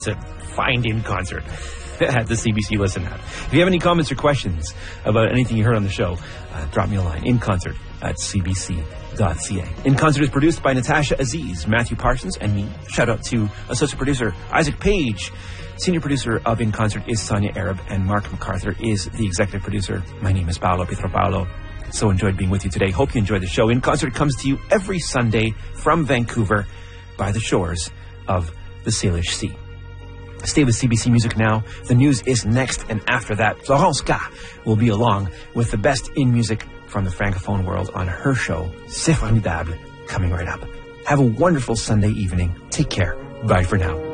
to find In Concert at the CBC Listen app. If you have any comments or questions about anything you heard on the show, drop me a line, inconcert@cbc.ca. In Concert is produced by Natasha Aziz, Matthew Parsons, and me. Shout out to associate producer Isaac Page. Senior producer of In Concert is Sonia Arab, and Mark MacArthur is the executive producer. My name is Paolo Pietropaulo. So enjoyed being with you today. Hope you enjoyed the show. In Concert comes to you every Sunday from Vancouver by the shores of the Salish Sea. Stay with CBC Music now. The news is next, and after that, Florence K will be along with the best in music from the Francophone world on her show, C'est Formidable, coming right up. Have a wonderful Sunday evening. Take care. Bye for now.